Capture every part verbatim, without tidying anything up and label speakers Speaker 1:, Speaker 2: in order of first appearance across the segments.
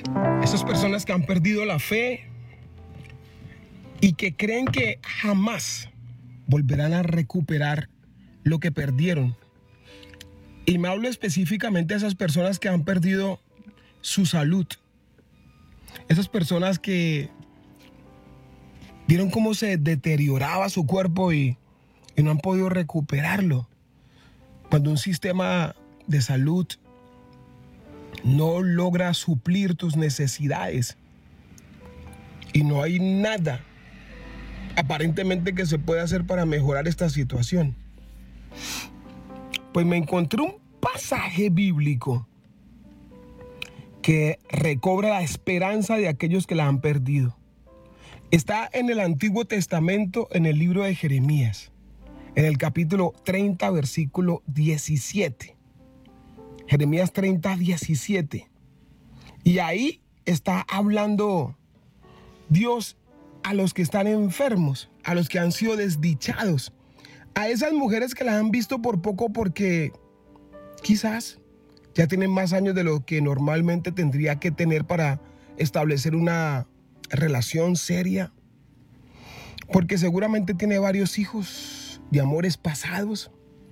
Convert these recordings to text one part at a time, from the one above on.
Speaker 1: Esas personas que han perdido la fe y que creen que jamás volverán a recuperar lo que perdieron. Y me hablo específicamente de esas personas que han perdido su salud. Esas personas que vieron cómo se deterioraba su cuerpo y, y no han podido recuperarlo. Cuando un sistema de salud no logra suplir tus necesidades y no hay nada aparentemente que se pueda hacer para mejorar esta situación. Pues me encontré un pasaje bíblico que recobra la esperanza de aquellos que la han perdido. Está en el Antiguo Testamento, en el libro de Jeremías, en el capítulo treinta, versículo diecisiete. Jeremías treinta, diecisiete. Y ahí está hablando Dios a los que están enfermos, a los que han sido desdichados, a esas mujeres que las han visto por poco porque quizás ya tienen más años de lo que normalmente tendría que tener para establecer una relación seria, porque seguramente tiene varios hijos de amores pasados,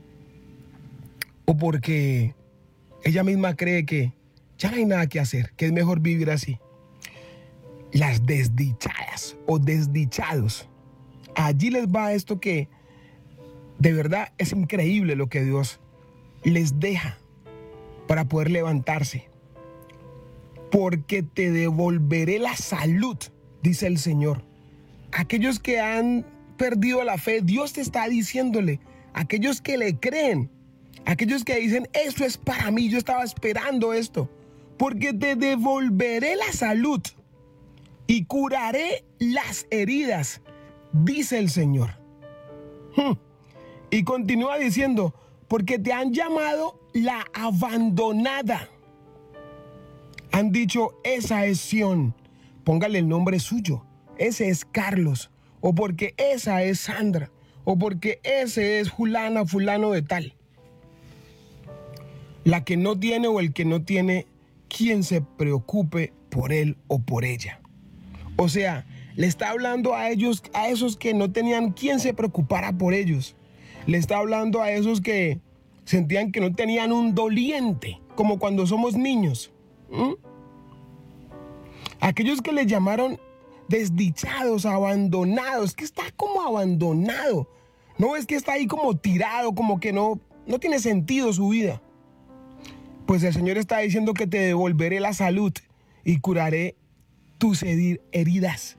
Speaker 1: o porque ella misma cree que ya no hay nada que hacer, que es mejor vivir así. Las desdichadas o desdichados, allí les va esto que de verdad es increíble lo que Dios les deja para poder levantarse. Porque te devolveré la salud, dice el Señor. Aquellos que han perdido la fe, Dios te está diciéndole, aquellos que le creen, aquellos que dicen, eso es para mí, yo estaba esperando esto, porque te devolveré la salud y curaré las heridas, dice el Señor. Hmm. Y continúa diciendo, porque te han llamado la abandonada. Han dicho, esa es Sión, póngale el nombre suyo, ese es Carlos, o porque esa es Sandra, o porque ese es fulana, fulano de tal. La que no tiene o el que no tiene quien se preocupe por él o por ella. O sea, le está hablando a ellos, a esos que no tenían quien se preocupara por ellos. Le está hablando a esos que sentían que no tenían un doliente, como cuando somos niños. ¿Mm? Aquellos que le llamaron desdichados, abandonados, que está como abandonado. No es que está ahí como tirado, como que no, no tiene sentido su vida. Pues el Señor está diciendo que te devolveré la salud y curaré tus heridas.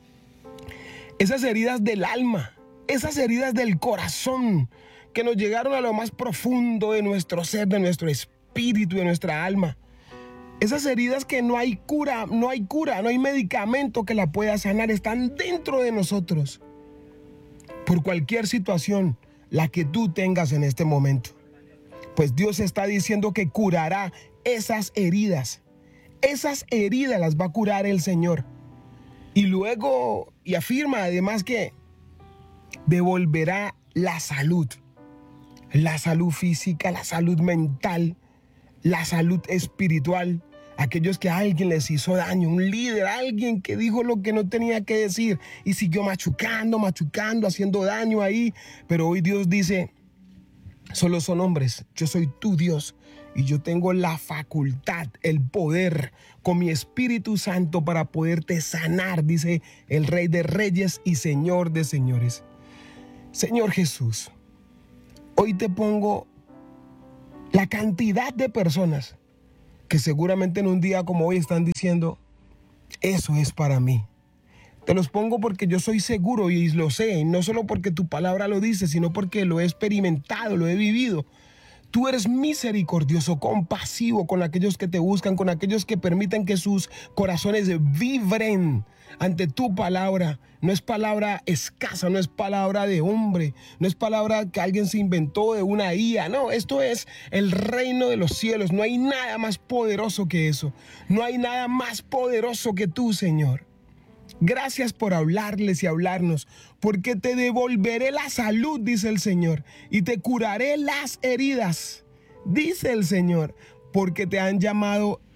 Speaker 1: Esas heridas del alma, esas heridas del corazón que nos llegaron a lo más profundo de nuestro ser, de nuestro espíritu, de nuestra alma. Esas heridas que no hay cura, no hay cura, no hay medicamento que la pueda sanar, están dentro de nosotros. Por cualquier situación, la que tú tengas en este momento. Pues Dios está diciendo que curará esas heridas. Esas heridas las va a curar el Señor. Y luego, y afirma además que devolverá la salud. La salud física, la salud mental, la salud espiritual. Aquellos que alguien les hizo daño, un líder, alguien que dijo lo que no tenía que decir y siguió machucando, machucando, haciendo daño ahí. Pero hoy Dios dice, solo son hombres, yo soy tu Dios y yo tengo la facultad, el poder con mi Espíritu Santo para poderte sanar, dice el Rey de Reyes y Señor de Señores. Señor Jesús, hoy te pongo la cantidad de personas que seguramente en un día como hoy están diciendo, eso es para mí. Te los pongo porque yo soy seguro y lo sé, y no solo porque tu palabra lo dice, sino porque lo he experimentado, lo he vivido. Tú eres misericordioso, compasivo con aquellos que te buscan, con aquellos que permiten que sus corazones vibren ante tu palabra. No es palabra escasa, no es palabra de hombre, no es palabra que alguien se inventó de una I A. No, esto es el reino de los cielos. No hay nada más poderoso que eso. No hay nada más poderoso que tú, Señor. Gracias por hablarles y hablarnos, porque te devolveré la salud, dice el Señor, y te curaré las heridas, dice el Señor, porque te han llamado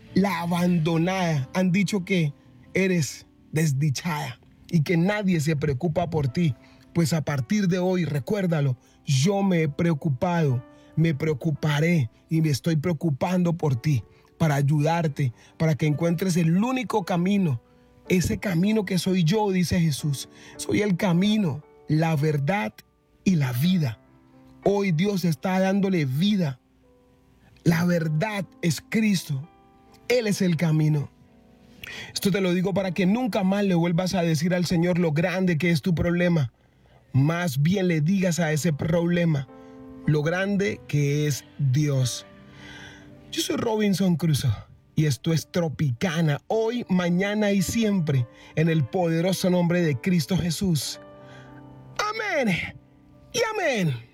Speaker 1: la abandonada. Han dicho que eres desdichada y que nadie se preocupa por ti. Pues a partir de hoy, recuérdalo, yo me he preocupado, me preocuparé y me estoy preocupando por ti para ayudarte, para que encuentres el único camino, ese camino que soy yo, dice Jesús. Soy el camino, la verdad y la vida. Hoy Dios está dándole vida. La verdad es Cristo. Él es el camino. Esto te lo digo para que nunca más le vuelvas a decir al Señor lo grande que es tu problema. Más bien le digas a ese problema lo grande que es Dios. Yo soy Robinson Crusoe y esto es Tropicana, hoy, mañana y siempre, en el poderoso nombre de Cristo Jesús. Amén y amén.